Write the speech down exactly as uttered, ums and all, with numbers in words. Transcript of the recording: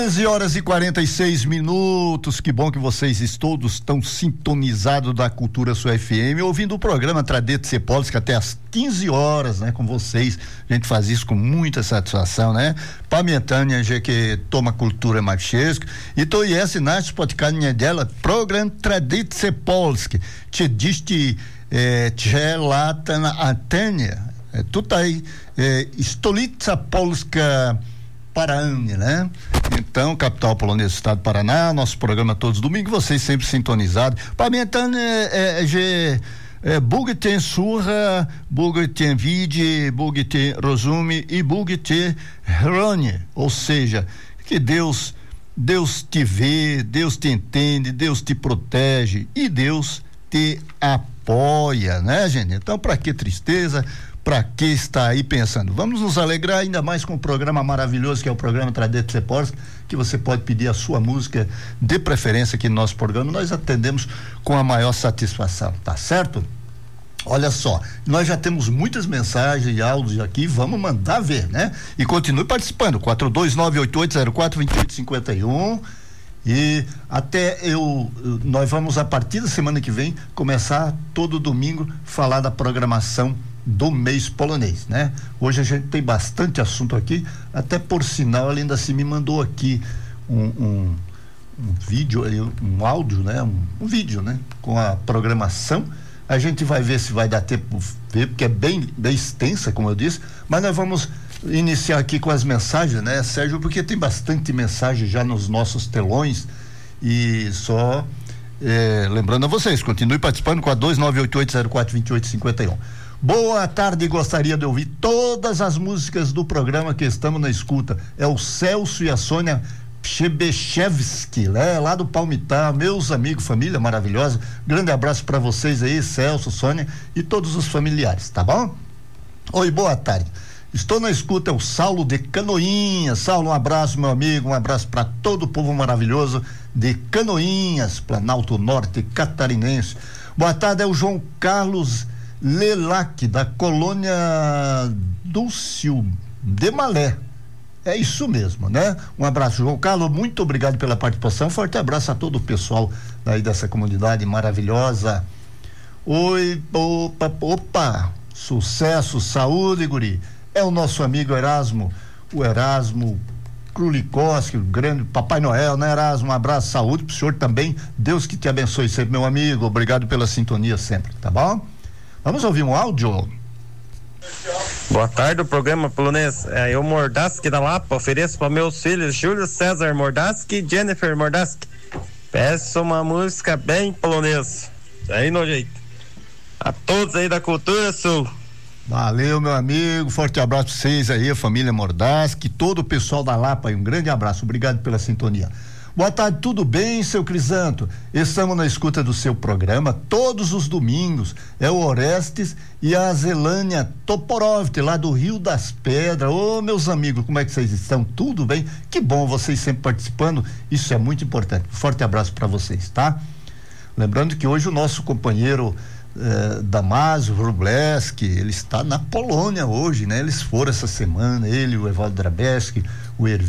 quinze horas e quarenta e seis minutos, que bom que vocês todos estão sintonizados da Cultura Sua F M, ouvindo o programa Tradito Cepolsky até às quinze horas, né, com vocês. A gente faz isso com muita satisfação, né? Pamiętanie, że que toma cultura marchesco. E to jest nasz spotkanie dela, program Tradito Cepolsky. Czy dziś e, cze lata na antenie, e, tutaj e, stolica polska Paraná, né? Então, capital polonesa do estado do Paraná, nosso programa todos os domingos, vocês sempre sintonizados. Pamiętanie, é, é, é, Bóg tem słucha, Bóg tem widzi, Bóg tem rozumie e Bóg te chroni. Ou seja, que Deus, Deus te vê, Deus te entende, Deus te protege e Deus te apoia, né, gente? Então, para que tristeza? Para que está aí pensando? Vamos nos alegrar ainda mais com o programa maravilhoso que é o programa Tradito Cepolsky, que você pode pedir a sua música de preferência aqui no nosso programa, nós atendemos com a maior satisfação, tá certo? Olha só, nós já temos muitas mensagens e áudios aqui, vamos mandar ver, né? E continue participando, quatro dois nove oito oito zero quatro dois oito cinco um. E até eu, nós vamos a partir da semana que vem começar todo domingo falar da programação do mês polonês, né? Hoje a gente tem bastante assunto aqui, até por sinal ela ainda se me mandou aqui um, um, um vídeo, um áudio, né? Um, um vídeo, né? Com a programação. A gente vai ver se vai dar tempo de ver, porque é bem, bem extensa, como eu disse, mas nós vamos iniciar aqui com as mensagens, né, Sérgio? Porque tem bastante mensagem já nos nossos telões e só eh, lembrando a vocês, continue participando com a dois nove oito oito zero quatro dois oito cinco um. Boa tarde, gostaria de ouvir todas as músicas do programa que estamos na escuta. É o Celso e a Sônia Przebeszewski, né? Lá do Palmitar, meus amigos, família maravilhosa. Grande abraço para vocês aí, Celso, Sônia e todos os familiares, tá bom? Oi, boa tarde. Estou na escuta, é o Saulo de Canoinhas. Saulo, um abraço, meu amigo, um abraço para todo o povo maravilhoso de Canoinhas, Planalto Norte catarinense. Boa tarde, é o João Carlos Lelac, da colônia Dulcio de Malé. É isso mesmo, né? Um abraço, João Carlos, muito obrigado pela participação, forte abraço a todo o pessoal daí dessa comunidade maravilhosa. Oi, opa, opa, sucesso, saúde, guri. É o nosso amigo Erasmo, o Erasmo Krulikowski, o grande Papai Noel, né, Erasmo? Um abraço, saúde pro senhor também, Deus que te abençoe sempre, meu amigo, obrigado pela sintonia sempre, tá bom? Vamos ouvir um áudio? Boa tarde, o programa polonês. É eu, Mordaski da Lapa, ofereço para meus filhos Júlio César Mordaski e Jennifer Mordaski. Peço uma música bem polonesa. Aí no jeito. A todos aí da Cultura Sul. Valeu, meu amigo, forte abraço pra vocês aí, a família Mordaski, todo o pessoal da Lapa aí, um grande abraço, obrigado pela sintonia. Boa tarde, tudo bem, seu Crisanto? Estamos na escuta do seu programa todos os domingos. É o Orestes e a Zelânia Toporovt, lá do Rio das Pedras. Ô, meus amigos, como é que vocês estão? Tudo bem? Que bom vocês sempre participando, isso é muito importante. Forte abraço para vocês, tá? Lembrando que hoje o nosso companheiro eh, Damásio Wróblewski, ele está na Polônia hoje, né? Eles foram essa semana, ele, o Evaldo Drabeski, o Ervi